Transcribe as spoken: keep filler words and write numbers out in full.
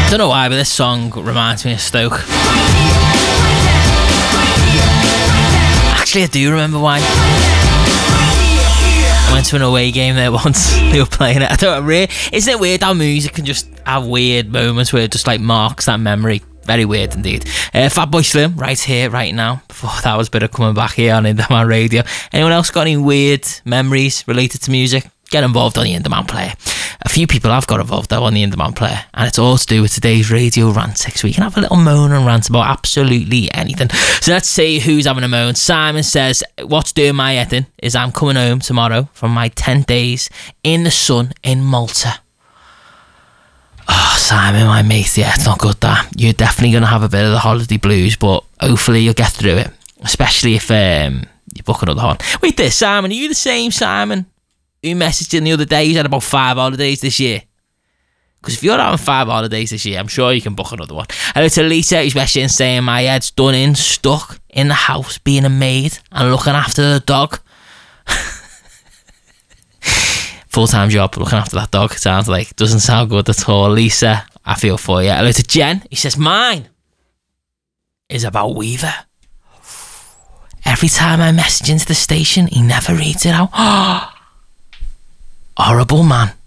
I don't know why, but this song reminds me of Stoke. Actually, I do remember why. I went to an away game there once. They were playing it. I don't really. Isn't it weird how music can just have weird moments where it just like marks that memory? Very weird indeed. Uh, Fatboy Slim, right here, right now. Before that was a bit of coming back here on Indie Radio. Anyone else got any weird memories related to music? Get involved on the Indie Player. A few people have got involved though on the Indie Player, and it's all to do with today's radio rant six. We can have a little moan and rant about absolutely anything. So let's see who's having a moan. Simon says, what's doing my head in is I'm coming home tomorrow from my ten days in the sun in Malta. Oh, Simon, my mate, yeah, it's not good that. You're definitely going to have a bit of the holiday blues, but hopefully you'll get through it, especially if um, you book another one. Wait there, Simon, are you the same Simon who messaged in the other day? He's had about five holidays this year. Because if you're having five holidays this year, I'm sure you can book another one. Hello to Lisa, who's messaging saying my head's done in, stuck in the house, being a maid and looking after the dog. Full-time job, looking after that dog, sounds like. Doesn't sound good at all. Lisa, I feel for you. Hello to Jen. He says, mine is about Weaver. Every time I message into the station, he never reads it out. Horrible, man.